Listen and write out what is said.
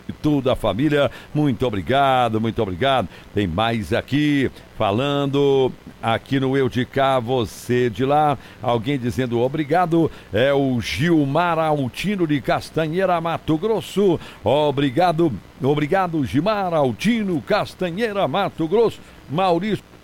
e toda a família. Muito obrigado, muito obrigado. Tem mais aqui, falando aqui no Eu de Cá, você de lá. Alguém dizendo obrigado. É o Gilmar Altino de Castanheira, Mato Grosso. Obrigado, obrigado, Gilmar Altino, Castanheira, Mato Grosso. Maurício